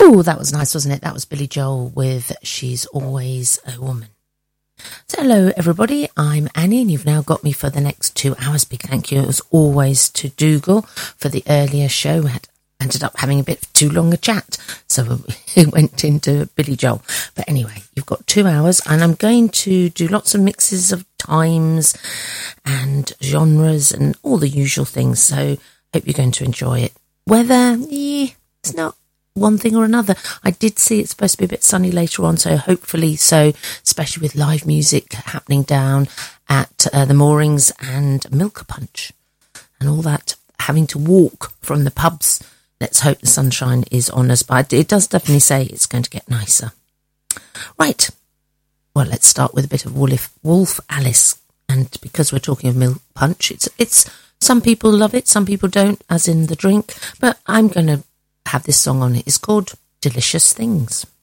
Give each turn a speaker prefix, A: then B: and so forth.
A: Oh, that was nice, wasn't it? That was Billy Joel with She's Always a Woman. So hello everybody, I'm Annie and you've now got me for the next 2 hours. Big thank you as always to Dougal for the earlier show. We ended up having a bit too long a chat, so we went into Billy Joel. But anyway, you've got 2 hours and I'm going to do lots of mixes of times and genres and all the usual things, so hope you're going to enjoy it. Weather, it's not one thing or another. I did see it's supposed to be a bit sunny later on, so hopefully so, especially with live music happening down at the Moorings and Milk Punch and all that, having to walk from the pubs. Let's hope the sunshine is on us, but it does definitely say it's going to get nicer. Right, well, let's start with a bit of Wolf Alice, and because we're talking of Milk Punch, it's some people love it, some people don't, as in the drink, but I'm going to have this song on it. It's called Delicious Things.